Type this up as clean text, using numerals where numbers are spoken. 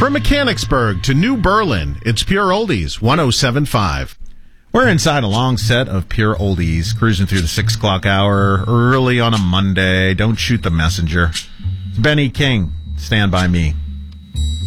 From Mechanicsburg to New Berlin, it's Pure Oldies 107.5. We're inside a long set of Pure Oldies, cruising through the 6 o'clock hour, early on a Monday. Don't shoot the messenger. It's Benny King, Stand By Me.